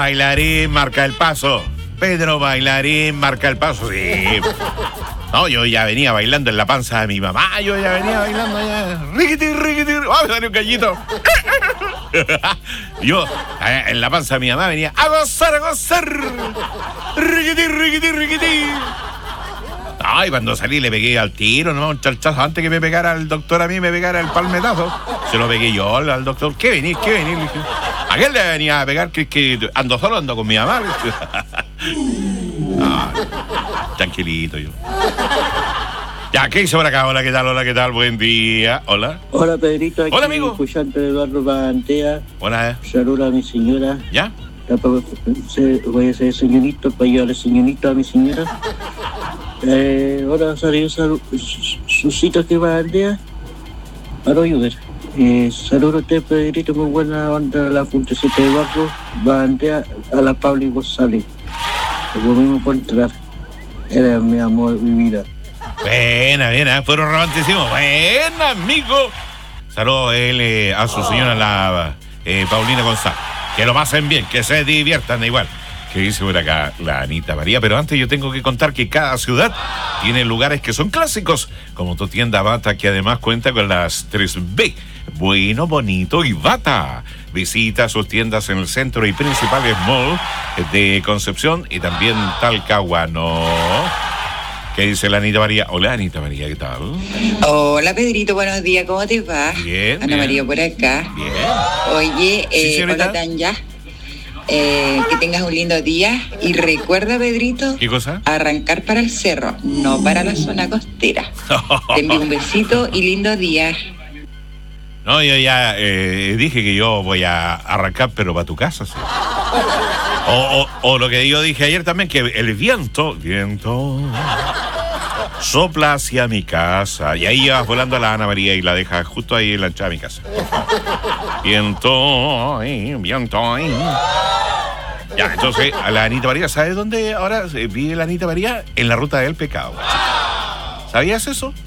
Bailarín marca el paso. Pedro Bailarín marca el paso. Sí. No, yo ya venía bailando en la panza de mi mamá. Yo ya venía bailando ya. Riquiti, riquiti. ¡Oh, me salió un gallito! Yo, en la panza de mi mamá venía a gozar, a gozar. Riquiti, riquiti, riquiti. Ay, cuando salí le pegué al tiro, ¿no? Un charchazo. Antes que me pegara el doctor a mí, me pegara el palmetazo. Se lo pegué yo al doctor. ¿Qué venís? ¿Qué venís? Le dije, ¿a quién le venía a pegar? Que ando solo, ando con mi mamá. Tranquilito yo. Ya, ¿qué hizo por acá? Hola, ¿qué tal? Hola, ¿qué tal? Buen día. Hola. Hola, Pedrito. Aquí hola, amigo. Escuchante de Eduardo Bantea. Hola. Saluda a mi señora. ¿Ya? Voy a ser señorito para llevarle señorito a mi señora. Ahora salió Susito que Bantea. Para ayudar. Saludos a usted, Pedrito. Muy buena onda la Funtecita de Eduardo Bantea a la Pablo González. Lo mismo por entrar. Era mi amor, mi vida. Buena, bien, fueron romantísimos. Buena, amigo. Saludos a su señora, la Paulina González. Que lo pasen bien, que se diviertan igual. Que dice por acá la Anita María. Pero antes yo tengo que contar que cada ciudad tiene lugares que son clásicos, como tu tienda Bata, que además cuenta con las 3B. Bueno, bonito y Bata. Visita sus tiendas en el centro y principales malls de Concepción y también Talcahuano. ¿Qué dice la Anita María? Hola, Anita María, ¿qué tal? Hola, Pedrito, buenos días, ¿cómo te va? Bien. Ana María por acá. Bien. Oye, ¿Sí, hola, Tanya. Que tengas un lindo día y recuerda, Pedrito, ¿Qué cosa? arrancar para el cerro, no para la zona costera. Te envío un besito y lindo día. No, yo ya dije que yo voy a arrancar, pero para tu casa, sí. O lo que yo dije ayer también, que el viento sopla hacia mi casa. Y ahí vas volando a la Ana María y la dejas justo ahí en la entrada de mi casa. Viento. Ya, entonces, a la Anita María, ¿sabes dónde ahora vive la Anita María? En la ruta del pecado. ¿Sabías eso?